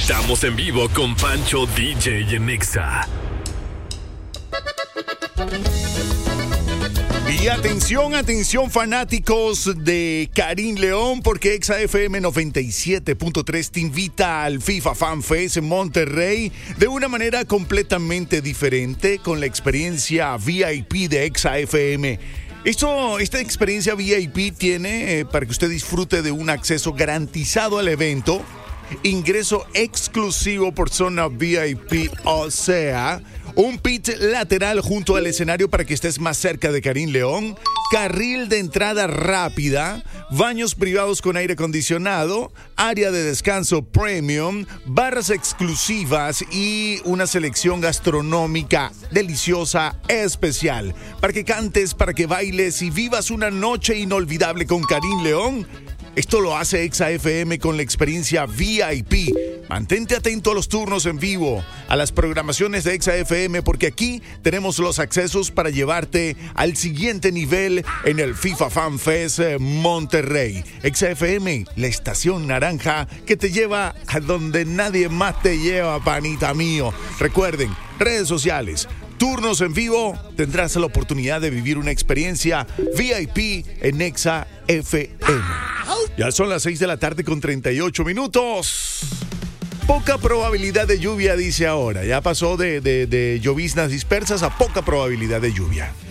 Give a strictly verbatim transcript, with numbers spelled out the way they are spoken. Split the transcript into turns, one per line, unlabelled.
Estamos en vivo con Pancho D J en Exa.
Y atención, atención fanáticos de Karim León, porque Exa F M noventa y siete punto tres te invita al FIFA Fan Fest en Monterrey de una manera completamente diferente con la experiencia V I P de Exa F M. Esto, esta experiencia V I P tiene eh, para que usted disfrute de un acceso garantizado al evento, ingreso exclusivo por zona V I P, o sea, un pit lateral junto al escenario para que estés más cerca de Karim León, carril de entrada rápida, baños privados con aire acondicionado, área de descanso premium, barras exclusivas y una selección gastronómica deliciosa, especial, para que cantes, para que bailes y vivas una noche inolvidable con Karim León. Esto lo hace Exa F M con la experiencia V I P. Mantente atento a los turnos en vivo, a las programaciones de Exa F M, porque aquí tenemos los accesos para llevarte al siguiente nivel en el FIFA Fan Fest Monterrey. Exa F M, la estación naranja que te lleva a donde nadie más te lleva, panita mío. Recuerden, redes sociales, turnos en vivo, tendrás la oportunidad de vivir una experiencia V I P en Exa F M. Ya son las seis de la tarde con treinta y ocho minutos. Poca probabilidad de lluvia, dice ahora. Ya pasó de, de, de lloviznas dispersas a poca probabilidad de lluvia.